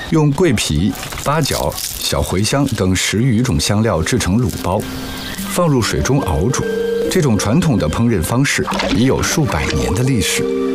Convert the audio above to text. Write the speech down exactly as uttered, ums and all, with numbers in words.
用桂皮、八角、小茴香等十余种香料制成卤包，放入水中熬煮。这种传统的烹饪方式已有数百年的历史。